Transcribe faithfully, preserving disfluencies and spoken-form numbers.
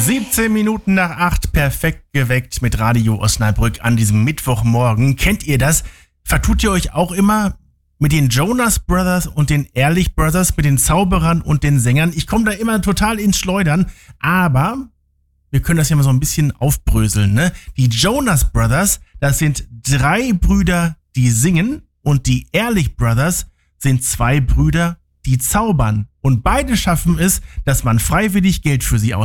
siebzehn Minuten nach acht, perfekt geweckt mit Radio Osnabrück an diesem Mittwochmorgen. Kennt ihr das? Vertut ihr euch auch immer mit den Jonas Brothers und den Ehrlich Brothers, mit den Zauberern und den Sängern? Ich komme da immer total ins Schleudern, aber wir können das ja mal so ein bisschen aufbröseln, ne? Die Jonas Brothers, das sind drei Brüder, die singen, und die Ehrlich Brothers sind zwei Brüder, die zaubern. Und beide schaffen es, dass man freiwillig Geld für sie ausgibt.